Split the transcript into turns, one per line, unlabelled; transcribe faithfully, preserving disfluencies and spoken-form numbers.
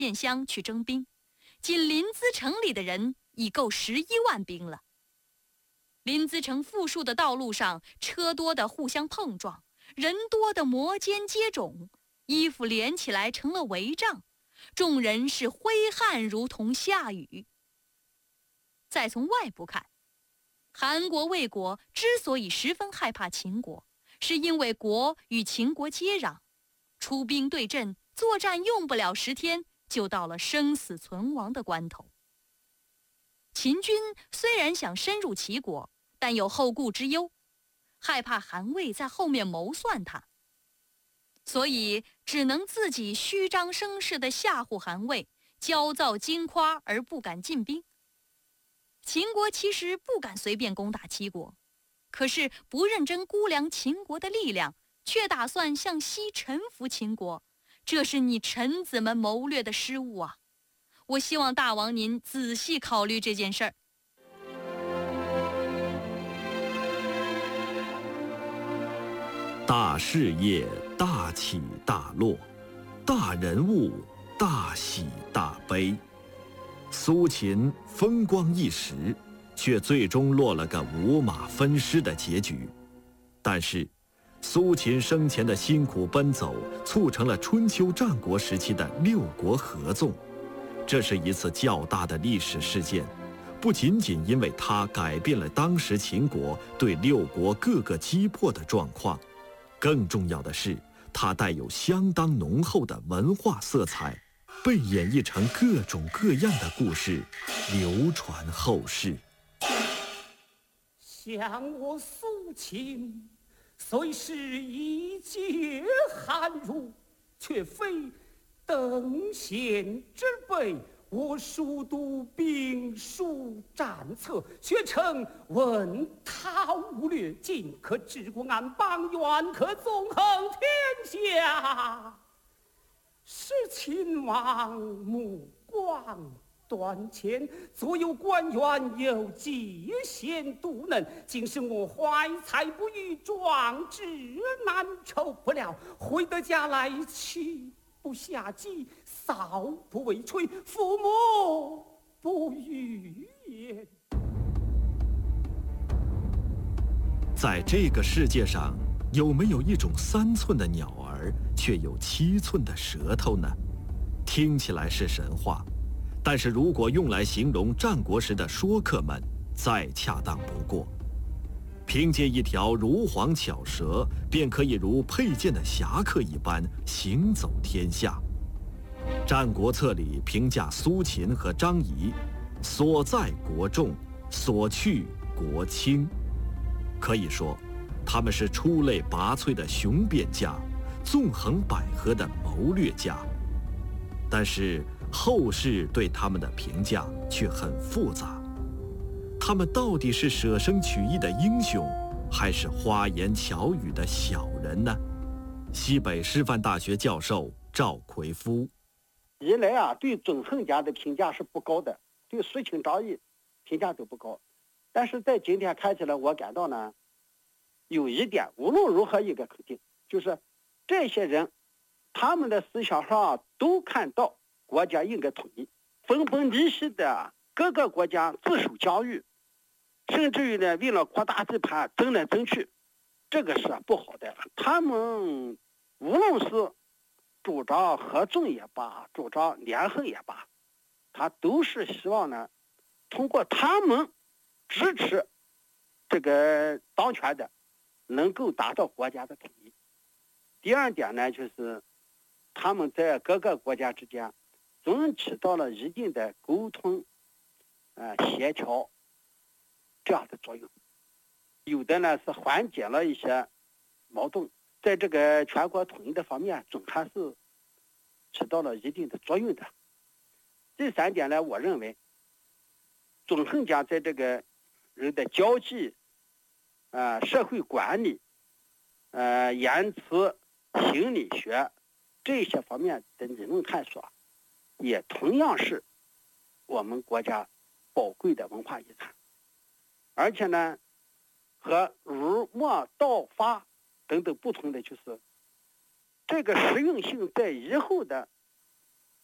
便乡去征兵，仅临淄城里的人已够十一万兵了。临淄城富庶的道路上，车多的互相碰撞，人多的摩肩接踵，衣服连起来成了帷帐，众人是挥汗如同下雨。再从外部看，韩国、魏国之所以十分害怕秦国，是因为国与秦国接壤，出兵对阵，作战用不了十天，就到了生死存亡的关头。秦军虽然想深入齐国，但有后顾之忧，害怕韩魏在后面谋算他，所以只能自己虚张声势地吓唬韩魏，骄躁矜夸而不敢进兵。秦国其实不敢随便攻打齐国，可是不认真估量秦国的力量，却打算向西臣服秦国，这是你臣子们谋略的失误啊！我希望大王您仔细考虑这件事儿。
大事业大起大落，大人物大喜大悲。苏秦风光一时，却最终落了个五马分尸的结局。但是苏秦生前的辛苦奔走，促成了春秋战国时期的六国合纵，这是一次较大的历史事件，不仅仅因为它改变了当时秦国对六国各个击破的状况，更重要的是它带有相当浓厚的文化色彩，被演绎成各种各样的故事，流传后世。
像我苏秦，虽是一介寒儒，却非等闲之辈。我熟读兵书战策，学成文韬武略，尽可治国安邦，远可纵横天下。使秦王目光端前，左右官员有嫉贤妒能，竟使我怀才不遇，壮志难酬。不料回得家来，妻不下机，扫不为炊，父母不语言。
在这个世界上，有没有一种三寸的鸟儿，却有七寸的舌头呢？听起来是神话，但是如果用来形容战国时的说客们，再恰当不过。凭借一条如簧巧舌，便可以如佩剑的侠客一般行走天下。《战国策》里评价苏秦和张仪：所在国重，所去国轻。可以说，他们是出类拔萃的雄辩家，纵横捭阖的谋略家。但是后世对他们的评价却很复杂。他们到底是舍生取义的英雄，还是花言巧语的小人呢？西北师范大学教授赵奎夫：
一来啊，对纵横家的评价是不高的，对苏秦张仪评价都不高。但是在今天看起来，我感到呢，有一点无论如何一个肯定，就是这些人他们的思想上都看到国家应该统一，分崩离析的各个国家自守疆域，甚至于呢，为了扩大地盘争来争去，这个是不好的。他们无论是主张合纵也罢，主张联合也罢，他都是希望呢，通过他们支持这个当权的，能够达到国家的统一。第二点呢，就是他们在各个国家之间总起到了一定的沟通、呃协调这样的作用。有的呢是缓解了一些矛盾，在这个全国统一的方面，总还是起到了一定的作用的。第三点呢，我认为纵横家在这个人的交际、呃社会管理、呃言辞、心理学这些方面的理论探索，也同样是我们国家宝贵的文化遗产。而且呢，和儒墨道法等等不同的，就是这个实用性在以后的